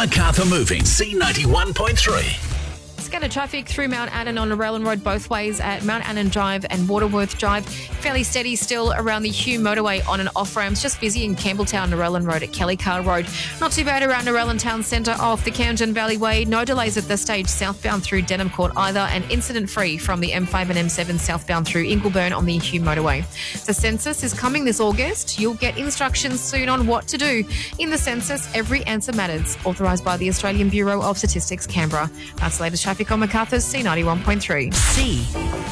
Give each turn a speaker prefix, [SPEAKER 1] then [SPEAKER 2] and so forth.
[SPEAKER 1] Macarthur Moving, C91.3.
[SPEAKER 2] Scattered traffic through Mount Annan on Narellan Road both ways at Mount Annan Drive and Waterworth Drive. Fairly steady still around the Hume motorway on and off ramps. Just busy in Campbelltown, Narellan Road at Kelly Carr Road. Not too bad around Narellan Town Centre off the Camden Valley Way. No delays at this stage southbound through Denham Court either, and incident-free from the M5 and M7 southbound through Ingleburn on the Hume motorway. The census is coming this August. You'll get instructions soon on what to do. In the census, every answer matters. Authorised by the Australian Bureau of Statistics, Canberra. That's the latest traffic on Macarthur's C91.3.